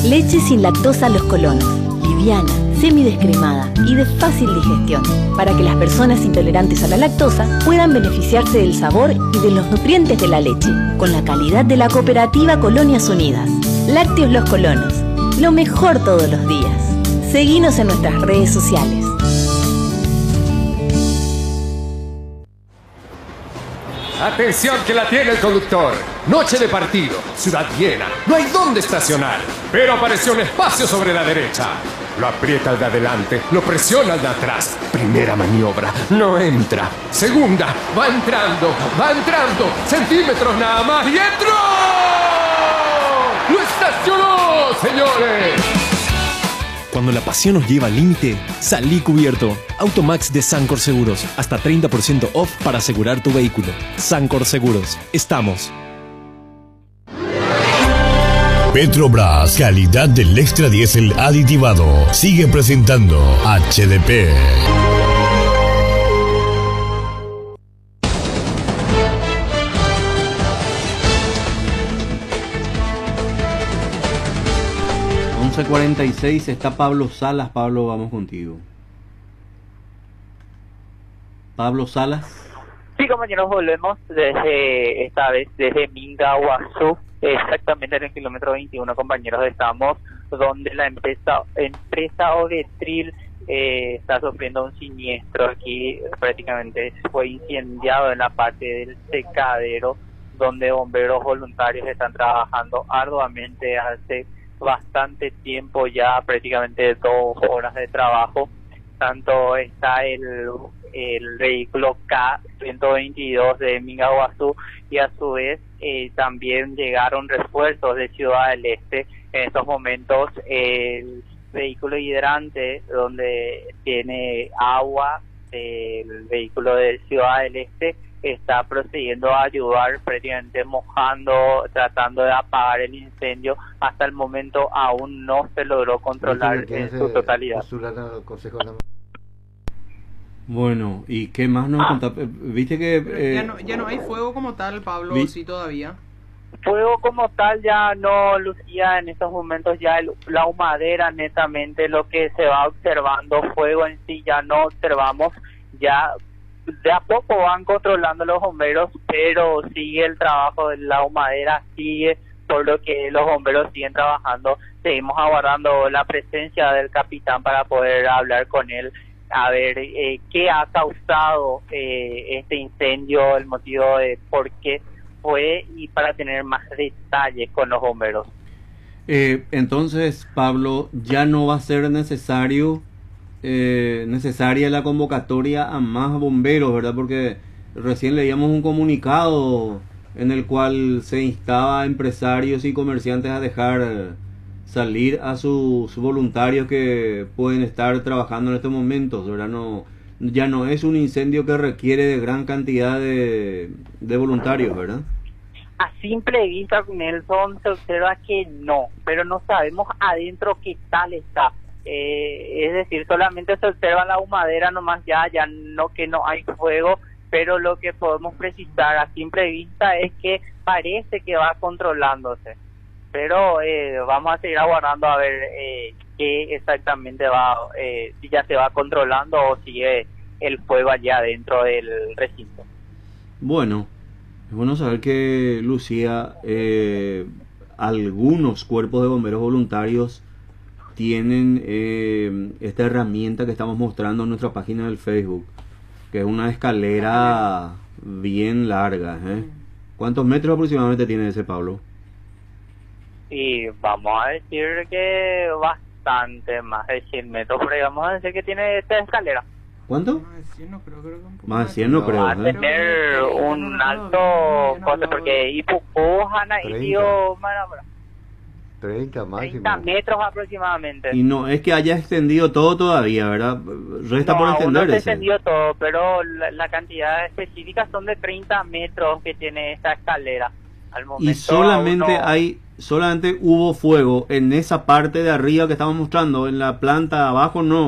Leche sin lactosa Los Colonos, liviana, semidescremada y de fácil digestión, para que las personas intolerantes a la lactosa puedan beneficiarse del sabor y de los nutrientes de la leche, con la calidad de la cooperativa Colonias Unidas. Lácteos Los Colonos, lo mejor todos los días. Seguinos en nuestras redes sociales. Atención que la tiene el conductor. Noche de partido, ciudad llena, no hay dónde estacionar. Pero apareció un espacio sobre la derecha. Lo aprieta el de adelante, lo presiona el de atrás. Primera maniobra, no entra. Segunda, va entrando, centímetros nada más y entró. ¡Lo estacionó, señores! Cuando la pasión nos lleva al límite, salí cubierto. Automax de Sancor Seguros. Hasta 30% off para asegurar tu vehículo. Sancor Seguros. Estamos. Petrobras, calidad del extra diésel aditivado. Sigue presentando HDP. 11:46 está Pablo Salas. Pablo, vamos contigo. Pablo Salas. Sí, compañeros, volvemos esta vez desde Mingaguazú, exactamente en el kilómetro 21, compañeros, estamos donde la empresa Odetril está sufriendo un siniestro. Aquí prácticamente fue incendiado en la parte del secadero, donde bomberos voluntarios están trabajando arduamente hace bastante tiempo, ya prácticamente 2 horas de trabajo. Tanto está el vehículo K-122 de Mingaguazú y a su vez también llegaron refuerzos de Ciudad del Este. En estos momentos el vehículo hidrante donde tiene agua, el vehículo de Ciudad del Este, está procediendo a ayudar, prácticamente mojando, tratando de apagar el incendio. Hasta el momento aún no se logró controlar en su totalidad. Bueno, ¿y qué más nos contás? Viste que... ya no hay fuego como tal, Pablo, sí todavía. Fuego como tal ya no, Lucía, en estos momentos ya la humadera netamente lo que se va observando. Fuego en sí ya no observamos, ya de a poco van controlando los bomberos, pero sigue el trabajo de la humadera, sigue, por lo que los bomberos siguen trabajando. Seguimos aguardando la presencia del capitán para poder hablar con él, a ver qué ha causado este incendio, el motivo de por qué fue, y para tener más detalles con los bomberos. Entonces, Pablo, ya no va a ser necesaria la convocatoria a más bomberos, ¿verdad? Porque recién leíamos un comunicado en el cual se instaba a empresarios y comerciantes a dejar salir a sus voluntarios que pueden estar trabajando en estos momentos, ¿verdad? Ya no es un incendio que requiere de gran cantidad de voluntarios, ¿verdad? A simple vista, Nelson, se observa que no, pero no sabemos adentro qué tal está. Es decir, solamente se observa la humadera nomás, ya no, que no hay fuego, pero lo que podemos precisar a simple vista es que parece que va controlándose. Pero vamos a seguir aguardando a ver qué exactamente si ya se va controlando o sigue el fuego allá dentro del recinto. Bueno, es bueno saber que, Lucía, algunos cuerpos de bomberos voluntarios tienen esta herramienta que estamos mostrando en nuestra página del Facebook, que es una escalera bien larga. ¿Cuántos metros aproximadamente tiene ese, Pablo? Y vamos a decir que bastante, más de 100 metros, pero vamos a decir que tiene esta escalera. ¿Cuánto? Más de 100 no creo, más de 100 no creo. Va a tener un alto coste, porque Ipupujana y Tío Manabra. 30 máximo. 30 metros aproximadamente. Y no es que haya extendido todo todavía, ¿verdad? Resta por extender. No se extendió todo, pero la cantidad específica son de 30 metros que tiene esta escalera. Al momento, y solamente hubo fuego en esa parte de arriba que estamos mostrando, en la planta abajo no.